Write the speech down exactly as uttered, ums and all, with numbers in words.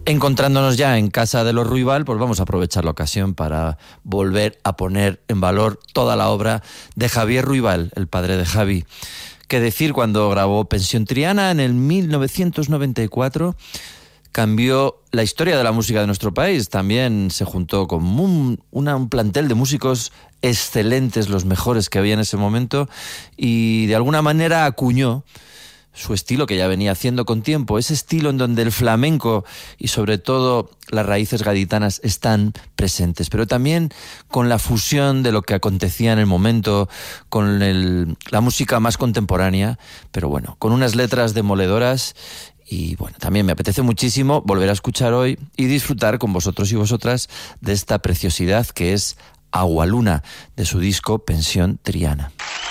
Encontrándonos ya en casa de los Ruibal, pues vamos a aprovechar la ocasión para volver a poner en valor toda la obra de Javier Ruibal, el padre de Javi. Qué decir, cuando grabó Pensión Triana en el mil novecientos noventa y cuatro, cambió la historia de la música de nuestro país. También se juntó con un, una, un plantel de músicos excelentes, los mejores que había en ese momento, y de alguna manera acuñó su estilo que ya venía haciendo con tiempo, ese estilo en donde el flamenco y sobre todo las raíces gaditanas están presentes, pero también con la fusión de lo que acontecía en el momento, con el, la música más contemporánea, pero bueno, con unas letras demoledoras. Y bueno, también me apetece muchísimo volver a escuchar hoy y disfrutar con vosotros y vosotras de esta preciosidad que es Agualuna, de su disco Pensión Triana.